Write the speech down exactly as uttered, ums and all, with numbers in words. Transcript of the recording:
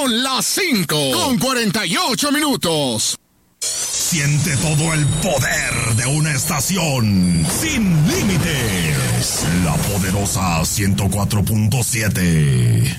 Son las cinco con cuarenta y ocho minutos. Siente todo el poder de una estación sin límites. La poderosa ciento cuatro punto siete.